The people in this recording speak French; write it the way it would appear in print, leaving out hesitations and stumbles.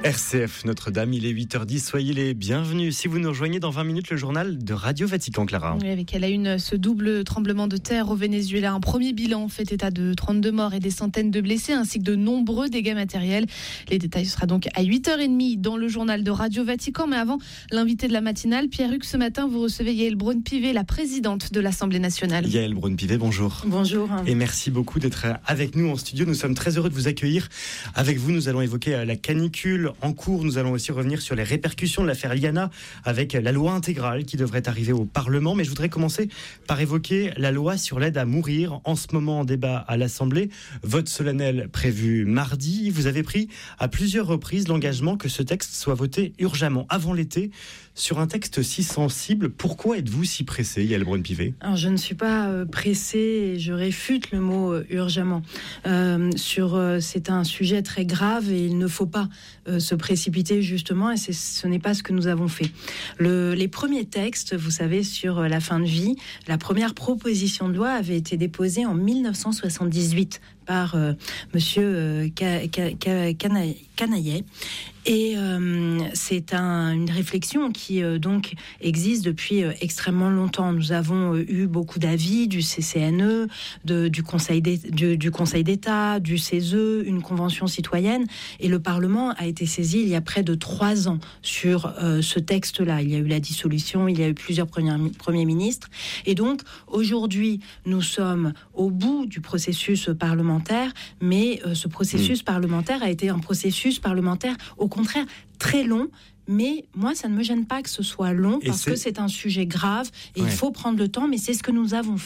RCF Notre-Dame, il est 8h10, soyez les bienvenus. Si vous nous rejoignez dans 20 minutes, le journal de Radio Vatican, Clara. Oui, avec à la une, ce double tremblement de terre au Venezuela. Un premier bilan fait état de 32 morts et des centaines de blessés, ainsi que de nombreux dégâts matériels. Les détails, ce sera donc à 8h30 dans le journal de Radio Vatican. Mais avant, l'invité de la matinale, Pierre-Hugues, ce matin, vous recevez Yaël Braun-Pivet, la présidente de l'Assemblée nationale. Yaël Braun-Pivet, bonjour. Bonjour. Et merci beaucoup d'être avec nous en studio. Nous sommes très heureux de vous accueillir. Avec vous, nous allons évoquer la canicule en cours. Nous allons aussi revenir sur les répercussions de l'affaire Liana avec la loi intégrale qui devrait arriver au Parlement. Mais je voudrais commencer par évoquer la loi sur l'aide à mourir, en ce moment en débat à l'Assemblée. Vote solennel prévu mardi. Vous avez pris à plusieurs reprises l'engagement que ce texte soit voté urgemment avant l'été. Sur un texte si sensible, pourquoi êtes-vous si pressée, Yaël Braun-Pivet ? Alors, je ne suis pas pressée et je réfute le mot urgemment. C'est un sujet très grave et il ne faut pas se précipiter justement, et ce n'est pas ce que nous avons fait. Les premiers textes, vous savez, sur la fin de vie, la première proposition de loi avait été déposée en 1978 par monsieur Canaillet. Et c'est une réflexion qui donc existe depuis extrêmement longtemps. Nous avons eu beaucoup d'avis du CCNE, du Conseil d'État, du CESE, une convention citoyenne, et le Parlement a été saisi il y a près de 3 ans sur ce texte-là. Il y a eu la dissolution, il y a eu plusieurs premiers ministres, et donc aujourd'hui nous sommes au bout du processus parlementaire, mais ce processus parlementaire a été un processus parlementaire au contraire très long. Mais moi, ça ne me gêne pas que ce soit long, parce que c'est un sujet grave et il faut prendre le temps, mais c'est ce que nous avons fait.